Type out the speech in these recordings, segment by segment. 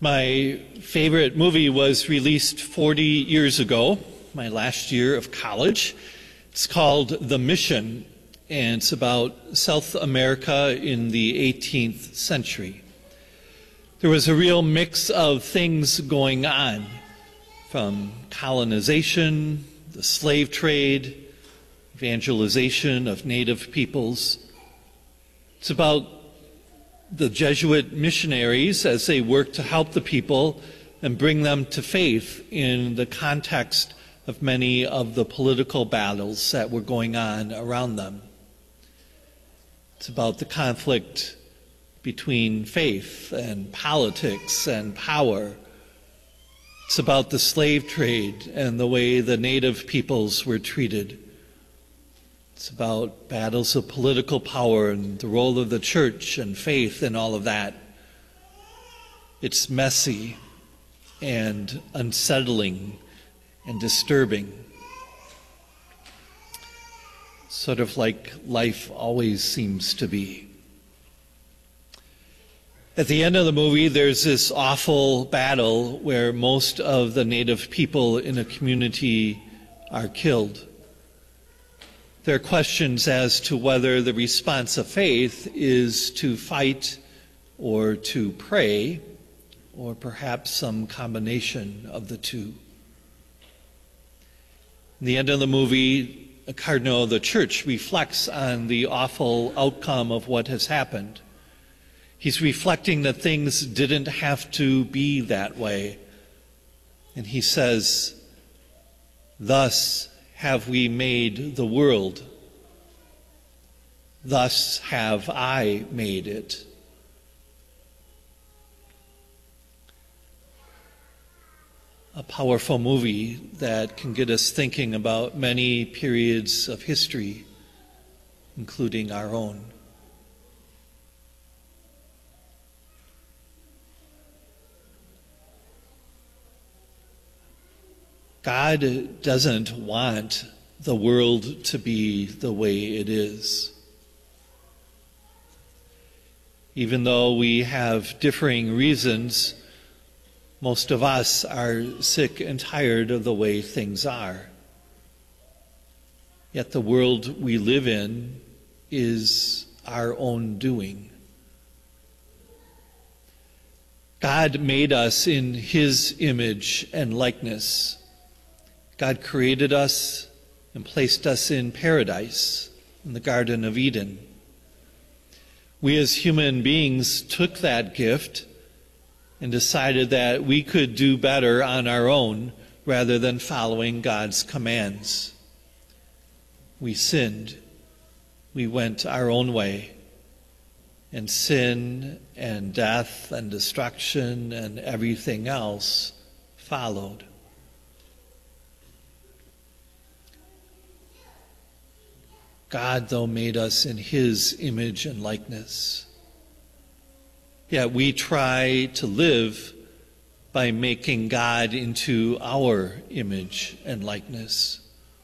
My favorite movie was released 40 years ago, my last year of college. It's called The Mission, and it's about South America in the 18th century. There was a real mix of things going on, from colonization, the slave trade, evangelization of native peoples. It's about the Jesuit missionaries as they work to help the people and bring them to faith in the context of many of the political battles that were going on around them. It's about the conflict between faith and politics and power. It's about the slave trade and the way the native peoples were treated. It's about battles of political power and the role of the church and faith and all of that. It's messy and unsettling and disturbing. Sort of like life always seems to be. At the end of the movie, there's this awful battle where most of the native people in a community are killed. There are questions as to whether the response of faith is to fight or to pray, or perhaps some combination of the two. In the end of the movie, a cardinal of the church reflects on the awful outcome of what has happened. He's reflecting that things didn't have to be that way. And he says, "Thus have we made the world. Thus have I made it." A powerful movie that can get us thinking about many periods of history, including our own. God doesn't want the world to be the way it is. Even though we have differing reasons, most of us are sick and tired of the way things are. Yet the world we live in is our own doing. God made us in His image and likeness. God created us and placed us in paradise, in the Garden of Eden. We as human beings took that gift and decided that we could do better on our own rather than following God's commands. We sinned. We went our own way. And sin and death and destruction and everything else followed. God, though, made us in His image and likeness. Yet we try to live by making God into our image and likeness.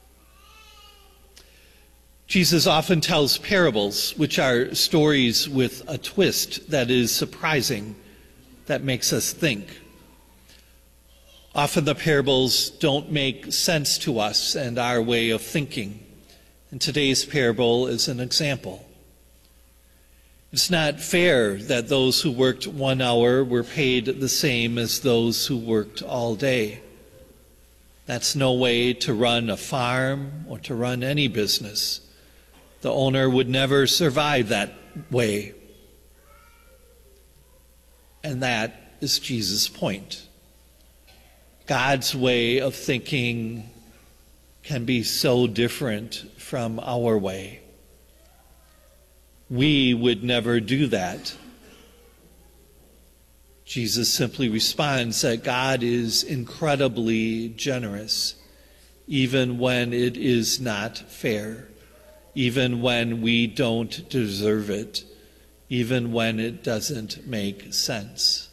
Jesus often tells parables, which are stories with a twist that is surprising, that makes us think. Often the parables don't make sense to us and our way of thinking. And today's parable is an example. It's not fair that those who worked 1 hour were paid the same as those who worked all day. That's no way to run a farm or to run any business. The owner would never survive that way. And that is Jesus' point. God's way of thinking can be so different from our way. We would never do that. Jesus simply responds that God is incredibly generous, even when it is not fair, even when we don't deserve it, even when it doesn't make sense.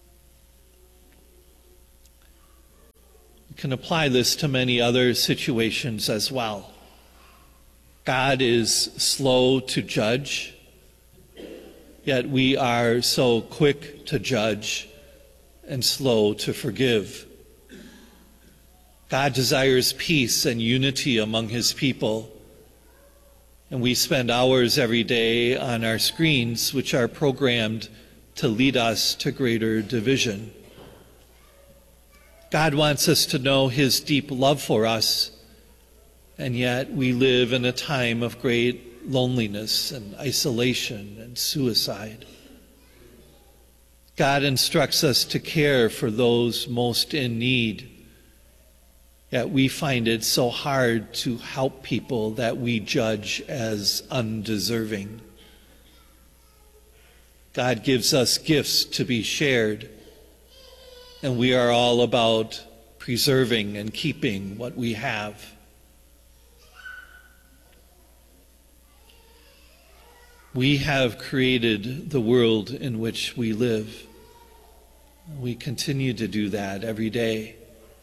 We can apply this to many other situations as well. God is slow to judge, yet we are so quick to judge and slow to forgive. God desires peace and unity among his people, and we spend hours every day on our screens, which are programmed to lead us to greater division. God wants us to know his deep love for us, and yet we live in a time of great loneliness and isolation and suicide. God instructs us to care for those most in need, yet we find it so hard to help people that we judge as undeserving. God gives us gifts to be shared, and we are all about preserving and keeping what we have. We have created the world in which we live. We continue to do that every day.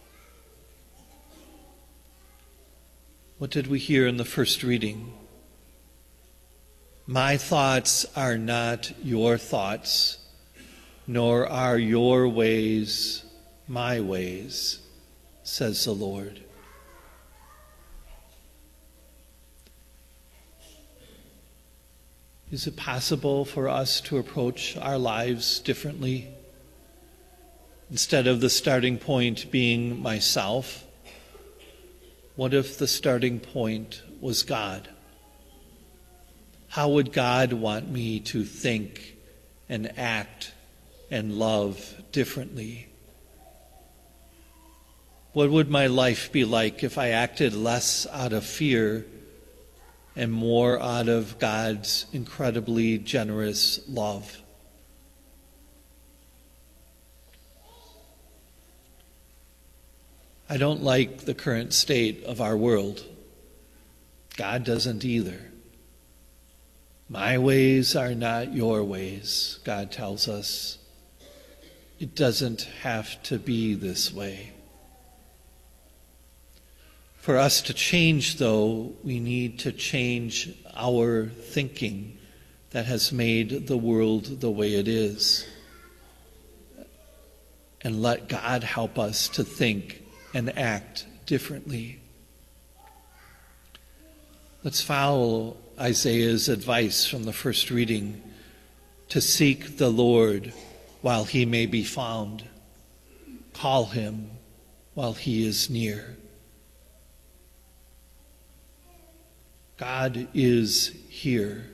What did we hear in the first reading? My thoughts are not your thoughts, nor are your ways my ways, says the Lord. Is it possible for us to approach our lives differently? Instead of the starting point being myself, what if the starting point was God? How would God want me to think and act and love differently? What would my life be like if I acted less out of fear and more out of God's incredibly generous love? I don't like the current state of our world. God doesn't either. My ways are not your ways, God tells us. It doesn't have to be this way. For us to change, though, we need to change our thinking that has made the world the way it is. And let God help us to think and act differently. Let's follow Isaiah's advice from the first reading to seek the Lord while he may be found. Call him while he is near. God is here.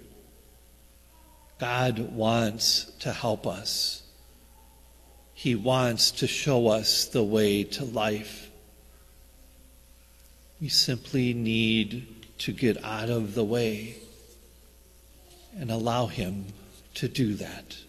God wants to help us. He wants to show us the way to life. We simply need to get out of the way and allow him to do that.